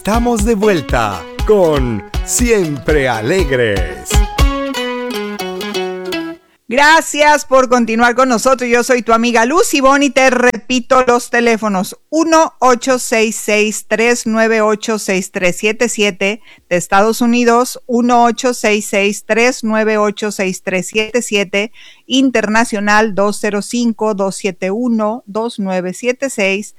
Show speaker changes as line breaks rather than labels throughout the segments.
Estamos de vuelta con Siempre Alegres.
Gracias por continuar con nosotros. Yo soy tu amiga Lucy Bon y te repito los teléfonos 1-866-398-6377 de Estados Unidos, 1-866-398-6377 internacional 205-271-2976,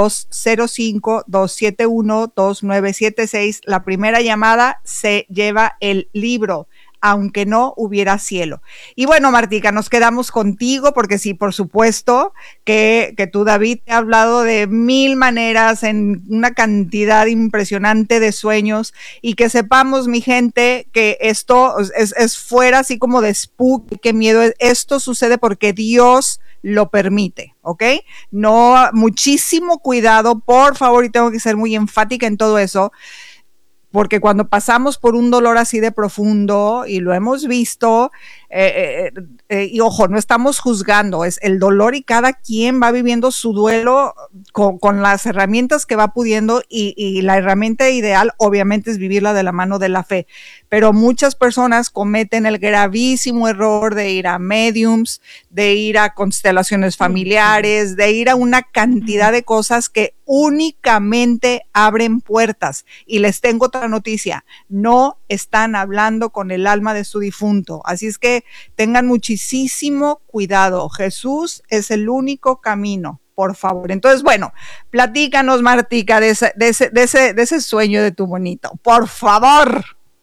205-271-2976. La primera llamada se lleva el libro, aunque no hubiera cielo. Y bueno, Martica, nos quedamos contigo porque sí, por supuesto que tú, David, te ha hablado de mil maneras en una cantidad impresionante de sueños, y que sepamos, mi gente, que esto es fuera así como de spook, qué miedo. Esto sucede porque Dios lo permite, ¿ok? No, muchísimo cuidado, por favor, y tengo que ser muy enfática en todo eso, porque cuando pasamos por un dolor así de profundo, y lo hemos visto, y ojo, no estamos juzgando, es el dolor y cada quien va viviendo su duelo con las herramientas que va pudiendo, y la herramienta ideal obviamente es vivirla de la mano de la fe, pero muchas personas cometen el gravísimo error de ir a mediums, de ir a constelaciones familiares, de ir a una cantidad de cosas que únicamente abren puertas. Y les tengo otra noticia: no están hablando con el alma de su difunto, así es que tengan muchísimo cuidado. Jesús es el único camino, por favor. Entonces, bueno, platícanos, Martica, de ese sueño de tu bonito, por favor.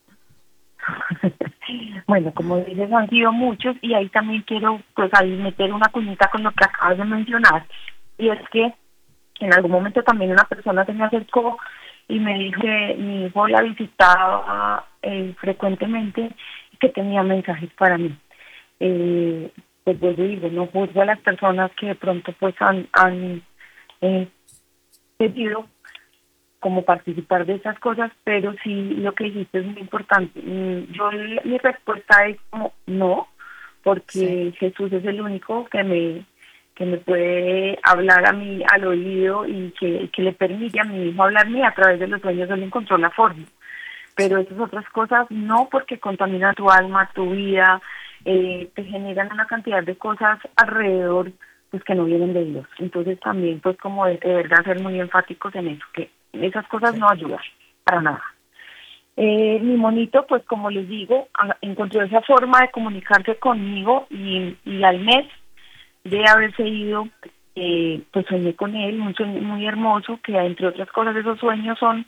Bueno, como dices, han sido muchos, y ahí también quiero pues ahí meter una cuñita con lo que acabas de mencionar, y es que en algún momento también una persona se me acercó y me dijo que mi hijo la visitaba frecuentemente y que tenía mensajes para mí. Pues yo digo, no juzgo a las personas que de pronto pues han pedido como participar de esas cosas, pero sí lo que dijiste es muy importante. Mi respuesta es como no, porque sí, Jesús es el único que me puede hablar a mí al oído, y que le permite a mi hijo hablarme a través de los sueños. Él encontró la forma, pero esas otras cosas no, porque contaminan tu alma, tu vida, te generan una cantidad de cosas alrededor pues que no vienen de Dios. Entonces también pues como de verdad ser muy enfáticos en eso, que esas cosas no ayudan para nada. Mi monito, pues como les digo, encontró esa forma de comunicarse conmigo, y al mes de haberse ido, pues soñé con él, un sueño muy hermoso, que entre otras cosas esos sueños son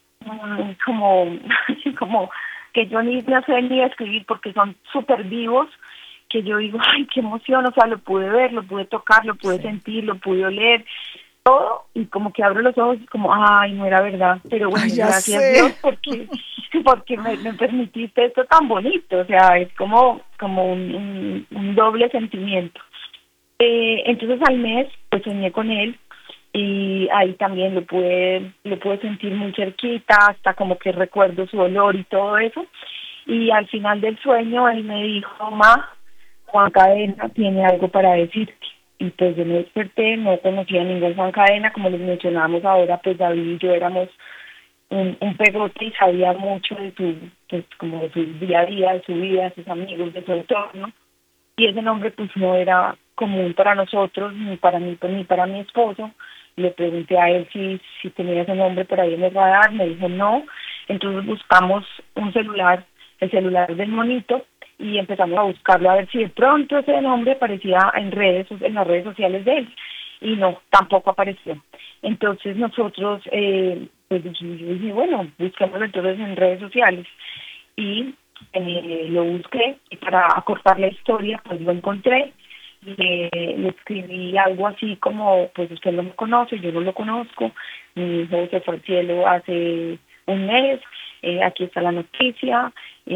como que yo ni sé ni describir, porque son súper vivos, que yo digo, ay, qué emoción, o sea, lo pude ver, lo pude tocar, lo pude sentir, lo pude oler, todo, y como que abro los ojos y como, ay, no era verdad, pero bueno, gracias a Dios porque me permitiste esto tan bonito, o sea, es como un doble sentimiento. Entonces al mes pues soñé con él, y ahí también lo pude sentir muy cerquita, hasta como que recuerdo su olor y todo eso, y al final del sueño él me dijo, ma, Juan Cadena tiene algo para decirte. Y pues yo me desperté, no conocía a ningún Juan Cadena, como les mencionábamos ahora, pues David y yo éramos un pegote, y sabía mucho de como de su día a día, de su vida, de sus amigos, de su entorno, y ese nombre pues no era común para nosotros, ni para mí, pues, ni para mi esposo. Le pregunté a él si tenía ese nombre por ahí en el radar, me dijo no. Entonces buscamos un celular, el celular del monito, y empezamos a buscarlo a ver si de pronto ese nombre aparecía en las redes sociales de él, y no, tampoco apareció. Entonces nosotros pues yo dije, bueno, busquémoslo entonces en redes sociales, y lo busqué, y para acortar la historia pues lo encontré. Le escribí algo así como, pues usted no me conoce, yo no lo conozco, mi hijo se fue al cielo hace un mes, aquí está la noticia,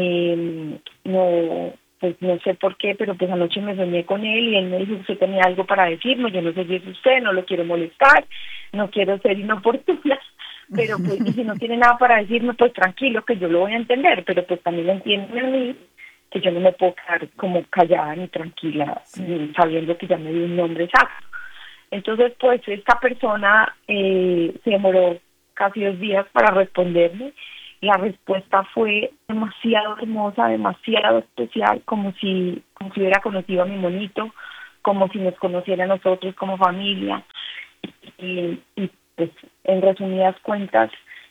no, pues no sé por qué, pero pues anoche me soñé con él, y él me dijo que usted tenía algo para decirme, yo no sé si es usted, no lo quiero molestar, no quiero ser inoportuna, pero pues y si no tiene nada para decirme, pues tranquilo, que yo lo voy a entender, pero pues también lo entienden a mí, que yo no me puedo quedar como callada ni tranquila, sabiendo que ya me dio un nombre exacto. Entonces, pues esta persona se demoró casi 2 días para responderme. La respuesta fue demasiado hermosa, demasiado especial, como si hubiera conocido a mi monito, como si nos conociera a nosotros como familia. Y pues, en resumidas cuentas,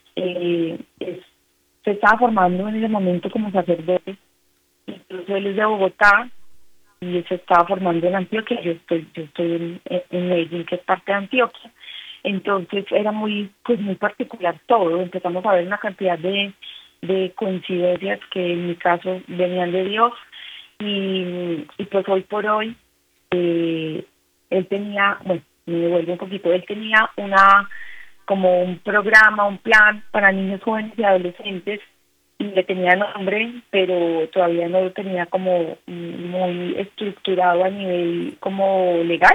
se estaba formando en ese momento como sacerdote. Incluso él es de Bogotá y se estaba formando en Antioquia. Yo estoy en Medellín, que es parte de Antioquia. Entonces era muy particular todo. Empezamos a ver una cantidad de coincidencias que en mi caso venían de Dios. Y pues hoy por hoy, él tenía, bueno, me devuelvo un poquito, él tenía como un programa, un plan para niños, jóvenes y adolescentes, y le tenía nombre, pero todavía no lo tenía como muy estructurado a nivel como legal.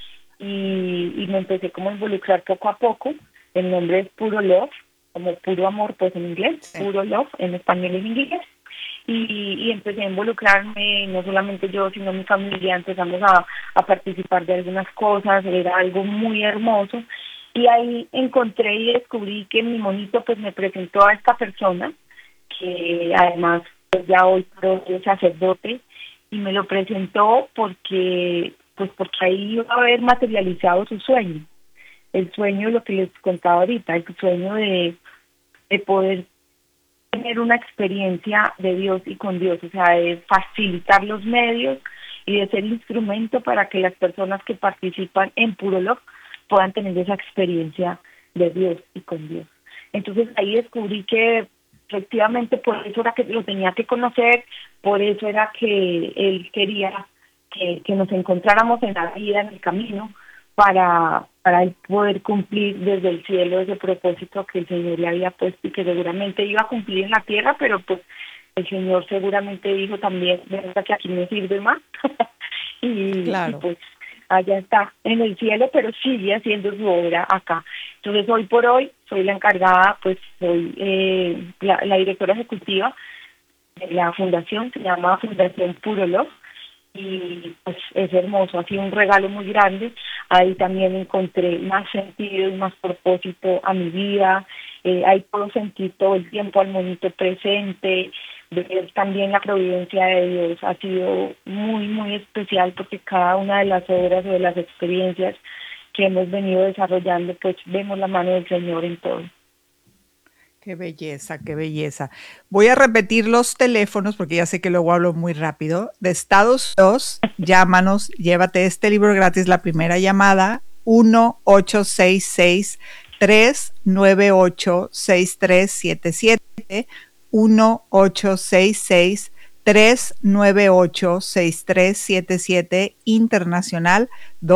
Y me empecé como a involucrar poco a poco. El nombre es Puro Love, como puro amor, pues en inglés, sí. Puro Love, en español y en inglés. Y empecé a involucrarme, no solamente yo, sino mi familia. Empezamos a participar de algunas cosas, era algo muy hermoso. Y ahí encontré y descubrí que mi monito pues me presentó a esta persona, que además pues ya hoy es sacerdote, y me lo presentó porque ahí iba a haber materializado su sueño, el sueño de lo que les contaba ahorita, el sueño de poder tener una experiencia de Dios y con Dios, o sea, de facilitar los medios y de ser instrumento para que las personas que participan en Puro Love puedan tener esa experiencia de Dios y con Dios. Entonces ahí descubrí que efectivamente por eso era que lo tenía que conocer, por eso era que él quería que nos encontráramos en la vida, en el camino, para él poder cumplir desde el cielo ese propósito que el Señor le había puesto y que seguramente iba a cumplir en la tierra, pero pues el Señor seguramente dijo también, verdad que aquí me sirve más,
claro.
Y pues allá está en el cielo, pero sigue haciendo su obra acá. Entonces hoy por hoy soy la encargada, pues soy la directora ejecutiva de la fundación, se llama Fundación Puro Love, y pues es hermoso, ha sido un regalo muy grande. Ahí también encontré más sentido y más propósito a mi vida. Ahí puedo sentir todo el tiempo al monito presente, ver también la providencia de Dios. Ha sido muy, muy especial porque cada una de las obras o de las experiencias que hemos venido desarrollando, pues vemos la mano del Señor en todo.
Qué belleza, qué belleza. Voy a repetir los teléfonos porque ya sé que luego hablo muy rápido. De Estados Unidos, llámanos, llévate este libro gratis, la primera llamada, 1-866-398-6377, 1-866-398-6377, internacional,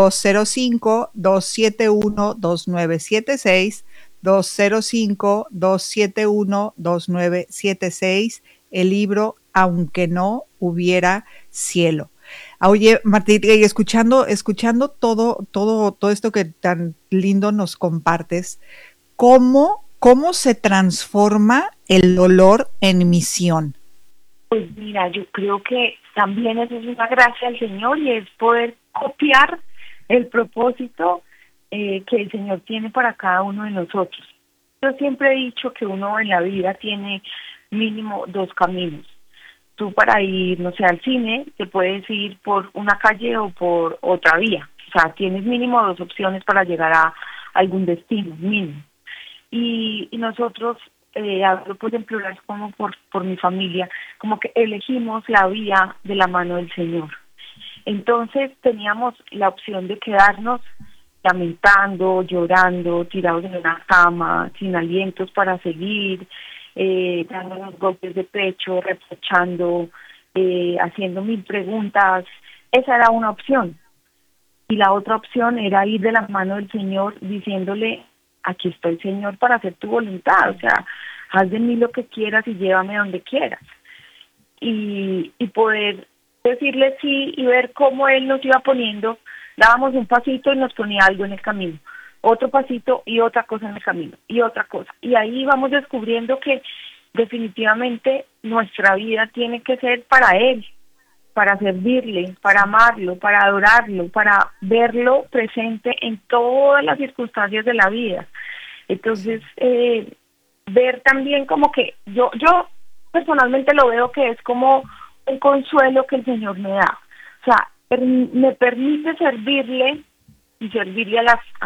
205-271-2976, 205-271-2976, el libro Aunque no hubiera cielo. Oye, Martita, y escuchando todo esto que tan lindo nos compartes, ¿cómo se transforma el dolor en misión?
Pues mira, yo creo que también eso es una gracia del Señor y es poder copiar el propósito que el Señor tiene para cada uno de nosotros. Yo siempre he dicho que uno en la vida tiene mínimo 2 caminos. Tú para ir, no sé, al cine, te puedes ir por una calle o por otra vía. O sea, tienes mínimo 2 opciones para llegar a algún destino, mínimo. Y nosotros, hablo por en plural como por mi familia, como que elegimos la vía de la mano del Señor. Entonces teníamos la opción de quedarnos lamentando, llorando, tirados en una cama, sin alientos para seguir, dándonos golpes de pecho, reprochando, haciendo 1000 preguntas. Esa era una opción. Y la otra opción era ir de la mano del Señor diciéndole, aquí estoy, Señor, para hacer tu voluntad. O sea, haz de mí lo que quieras y llévame donde quieras. Y poder decirle sí y ver cómo Él nos iba poniendo. Dábamos un pasito y nos ponía algo en el camino, otro pasito y otra cosa en el camino, y otra cosa. Y ahí vamos descubriendo que definitivamente nuestra vida tiene que ser para Él, para servirle, para amarlo, para adorarlo, para verlo presente en todas las circunstancias de la vida. Entonces, ver también como que yo personalmente lo veo que es como un consuelo que el Señor me da. O sea, me permite servirle y servirle a